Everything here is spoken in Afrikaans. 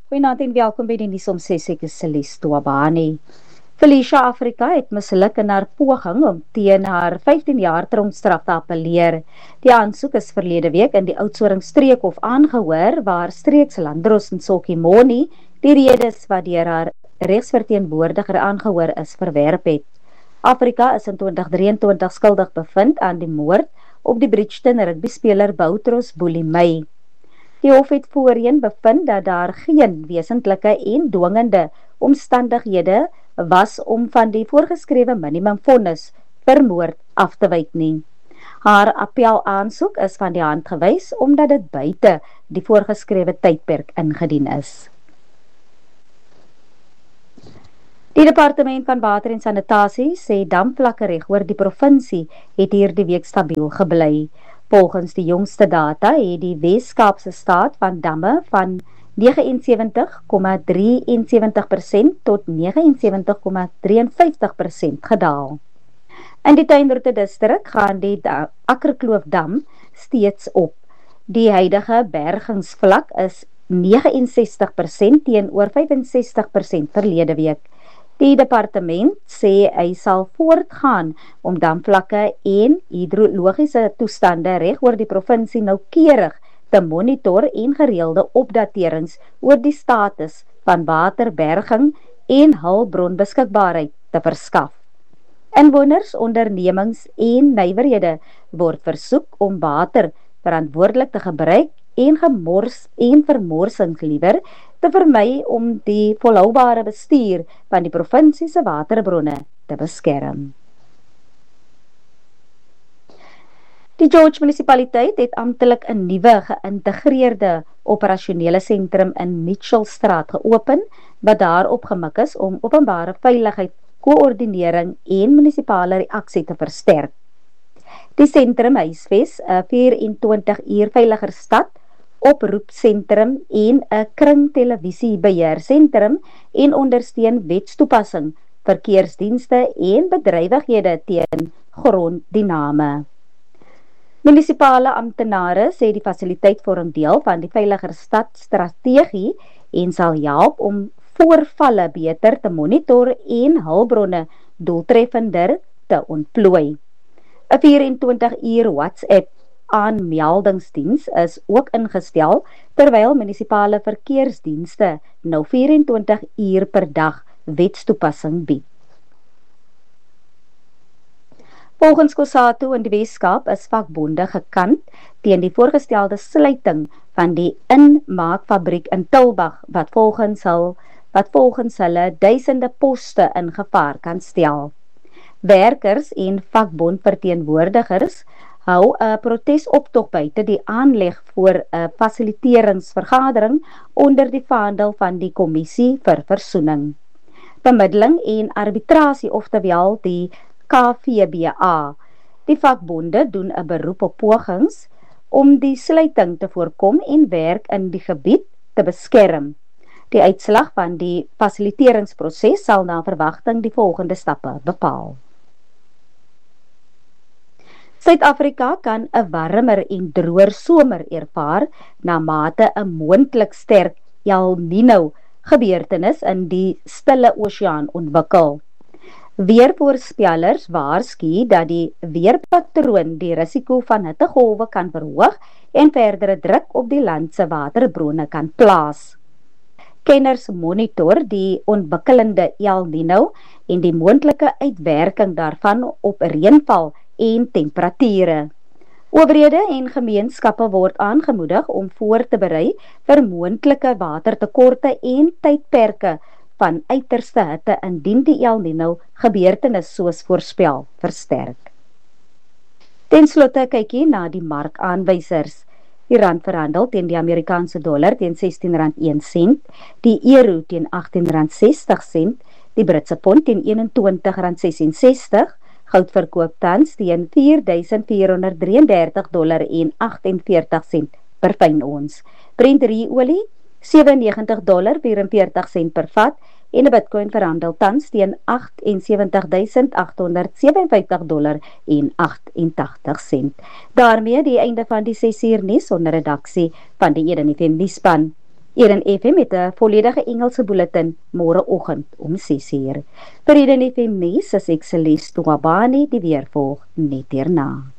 Goeienaand en welkom by die nuus om 6 ek is Celeste Twabani. Felicia Afrika het misluk in haar poging om teen haar 15 jaar tronkstraf te appeleer. Die aansoek is verlede week in die Oudtshoorn streekhof aangehoor waar streekslandros Nsoki Moni die redes wat deur haar regsverteenwoordiger aangehoor is verwerp het. Afrika is in 2023 skuldig bevind aan die moord op die Bridgton rugbyspeler Boutros Boeli-Mey. Die hof het voorheen bevind dat daar geen wesentlike en dwingende omstandighede was om van die voorgeskrewe minimumvonnis vir moord af te wyk nie. Haar appelaansoek is van die hand gewys omdat dit buite die voorgeskrewe tydperk ingedien is. Die Departement van Water en Sanitasie sê damvlakke regoor die provinsie het hierdie week stabiel gebly. Volgens die jongste data het die Wes-Kaapse staat van damme van 79,73% tot 79,53% gedaal. In die Tuinroete distrik gaan die Akkerkloofdam steeds op. Die huidige bergingsvlak is 69% teenoor 65% verlede week. Die departement sê hy sal voortgaan om damvlakke en hidrologiese toestande reg oor die provinsie noukeurig te monitor en gereelde opdaterings oor die status van waterberging en hulpbronbeskikbaarheid te verskaf. Inwoners, ondernemings en nywerhede word versoek om water verantwoordelik te gebruik en vermorsings liewer te vermy om die volhoubare bestuur van die provinsie se waterbronne te beskerm. Die George munisipaliteit het amptelik 'n nuwe geïntegreerde operasionele sentrum in Mitchellstraat geopen wat daarop gemik is om openbare veiligheid, koördinering en munisipale reaksie te versterk. Die sentrum huisves 'n 24-uur veiliger stad, oproepsentrum en 'n kringtelevisiebeheersentrum en ondersteun wetstoepassing, verkeersdienste en bedrywighede teen gronddiname. Munisipale amptenare sê die fasiliteit vorm deel van die veiliger stad strategie en sal help om voorvalle beter te monitor en hulpbronne doeltreffender te ontplooi. 'n 24-uur WhatsApp aanmeldingsdiens is ook ingestel terwyl munisipale verkeersdienste nou 24 uur per dag wetstoepassing bied. Volgens COSATU in die Weskaap is vakbonde gekant teen die voorgestelde sluiting van die inmaakfabriek in Tulbagh wat volgens hulle duisende poste in gevaar kan stel. Werkers en vakbondverteenwoordigers hou 'n protesoptog buite die aanleg voor 'n fasiliteeringsvergadering onder die vaandel van die Kommissie vir Versoening, Bemiddeling en Arbitrasie, oftewel die KVBA. Die vakbonde doen 'n beroep op pogings om die sluiting te voorkom en werk in die gebied te beskerm. Die uitslag van die fasiliteeringsproses sal na verwagting die volgende stappe bepaal. Suid-Afrika kan 'n warmer en droër somer ervaar na mate 'n moontlik sterk El Niño gebeurtenis in die Stille Oseaan ontwikkel. Weervoorspellers waarsku dat die weerpatroon die risiko van hittegolwe kan verhoog en verdere druk op die land se waterbronne kan plaas. Kenners monitor die ontwikkelende El Niño en die moontlike uitwerking daarvan op reënval en temperature. Owerhede en gemeenskappe word aangemoedig om voor te berei vir moontlike watertekorte en tydperke van uiterste hitte indien die El Niño gebeurtenis soos voorspel versterk. Ten slotte kykie na die markaanwysers. Die rand verhandel teen die Amerikaanse dollar teen R16.01, die euro teen R18.60, die Britse pond teen R21.66, goud verkoop tans teen $4,433.48 per fyn ons. Brent olie $97.44 per vat en 'n Bitcoin verhandel tans teen $78,758.88. Daarmee die einde van die 6 uur nuus onder redaksie van die Eden FM nuusspan. Eden FM het 'n volledige Engelse bulletin môreoggend om 6:00. Vir Eden FM nuus is ek Celeste Wabani, die weer volg net hierna.